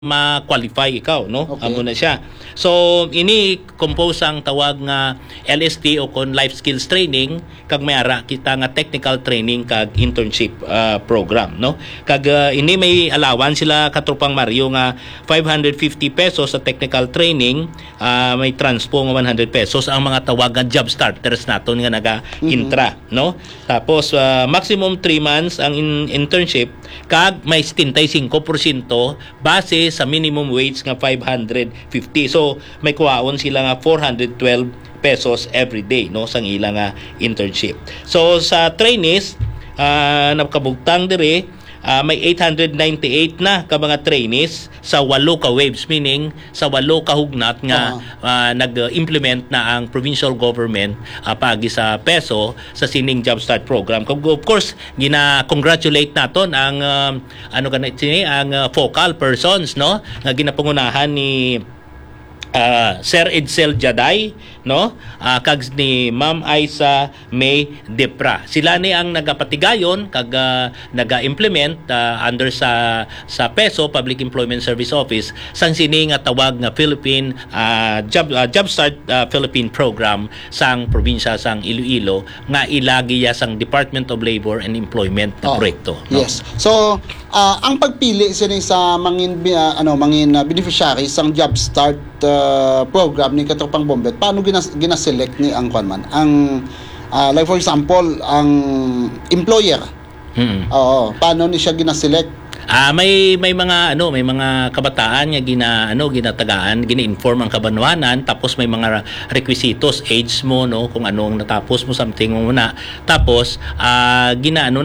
ma-qualify ikaw, no? Okay. Amo na siya. So ini compose ang tawag nga LST o kon life skills training kag mayara kita nga technical training kag internship program, no? Kag ini may allowance sila katropang Mario nga 550 pesos sa technical training, may transpo nga 100 pesos ang mga tawag nga job starters naton nga naga-intra, no? Tapos maximum 3 months ang internship kag may 75% base sa minimum wage nga 550. So may kuwaon sila nga 412 pesos every day, no, sang ilang internship. So sa trainees nakabugtang dire may 898 na ka mga trainees sa 8 ka waves, meaning sa 8 ka hugnat nga nag-implement na ang provincial government pagi sa PESO sa sining Job Start program. Of course, gina-congratulate naton ang ang focal persons, no, nga ginapangunahan ni Sir Edsel Jaday, no, kag ni Ma'am Aisa May Depra. Sila ni ang nagapatigayon kag naga-implement under sa PESO Public Employment Service Office sang sini nga tawag nga Philippine Job Start Philippine program sang probinsya sang Iloilo nga ilagi ya sang Department of Labor and Employment na proyekto, no? Yes. So ang pagpili sini sa mangin beneficiary sang Job Start program ni Katropang Bombet, paano gina-select ni ang kwanman? Ang like for example, ang employer. Paano ni siya gina-select? May mga may mga kabataan nga ginatagaan, gina-inform ang kabanwanan, tapos may mga requisitos, age mo, no, kung anong natapos mo, something mo na. Tapos ginaano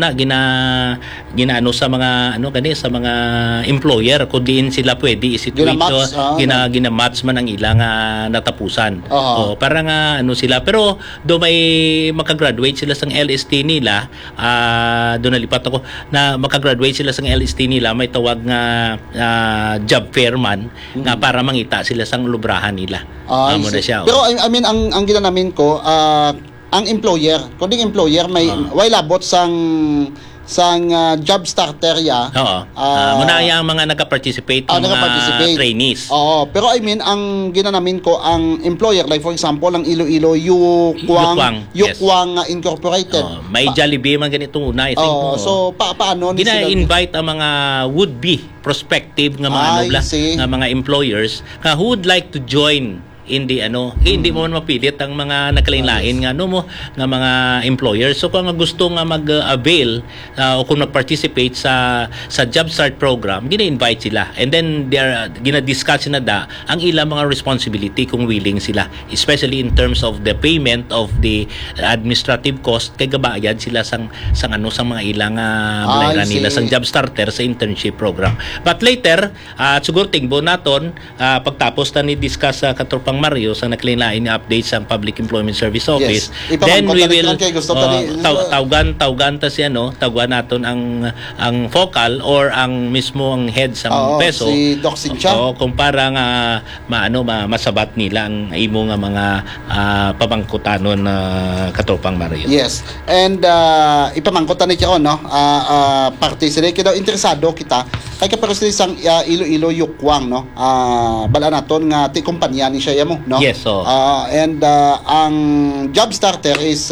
sa mga sa mga employer kung diin sila pwede i-situation, gina-match man ang ilang natapusan. Para nga sila, pero do may makagraduate sila sang LST nila, do nalipat ako na makagraduate sila sang LST nila, may tawag nga job fair man nga para mangita sila sang lubrahan nila. Na siya. Pero I mean ang ginanamin ko, ang employer, kundi employer may labot sang job starter ya. Muna yung mga nagka-participate mga trainees. Pero I mean ang ginanamin ko, ang employer, like for example ang Iloilo Yukwang Incorporated. May Jollibee man ganito una, I think. So paano ni sila invite ang mga would-be prospective nga mga nga mga employers who would like to join in the hindi mo man mapilit ang mga nakalain-lain nga nga mga employers. So kung gusto nga mag-avail o kung mag-participate sa Job Start program, gina-invite sila, and then gina-discuss na ang ilang mga responsibility kung willing sila, especially in terms of the payment of the administrative cost, kay gabayad sila sang mga ilang balayran nila sang Job Starter sa internship program. But later siguro tingbo naton pagtapos na ni-discuss sa Katropang Mario sa nakalain nga updates sa Public Employment Service Office. Then we will tawgan ta siya, tawgan naton ang focal or ang mismo ang head sa PESO, si Doc Sincha, kung para nga masabat nila ang imo nga mga pamangkutanon na Katropang Mario. Yes. And ipamangkutan ni ko, parte sila daw interesado kita kay kapag sang Iloilo Yukwang, bala naton nga ti kumpanya ni siya mo, no? Yes, and ang job starter is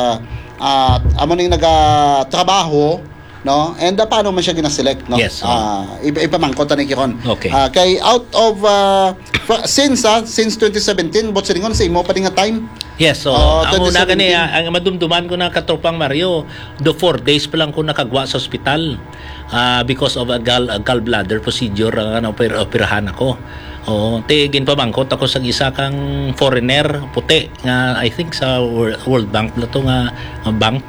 amo ning naga-trabaho, no? And paano man siya gina-select, no? Yes. Ipamangkot ni Kiron. Okay. Kay out of since 2017 bot siningon sa imo pa nga time. Yes, so ang una gani ang madumduman ko na Katropang Mario, do 4 days pa lang ko nakagwa sa ospital because of a gallbladder procedure operahan ako. Ginpamangkot ako sa isa kang foreigner puti nga I think sa World Bank na to nga bank,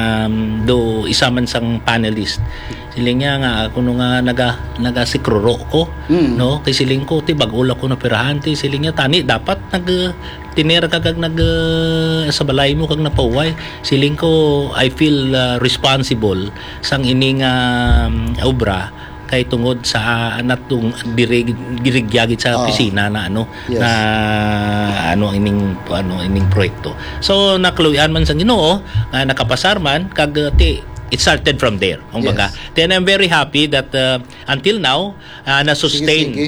do isa man sang panelist. Siling niya nga ako nga nagasikruro ko, no, kay siling ko bagula ko na pirahan, siling niya tani dapat tinira kag sa balay mo kag napauway. Siling ko I feel responsible sang ining obra kay tungod sa natong dirigyagit sa opisina na ining proyekto. So nakluyan man sa Ginoo, nakapasar man kag it started from there. Kumbaga. Yes. Then I'm very happy that until now, na-sustain Sige, sige.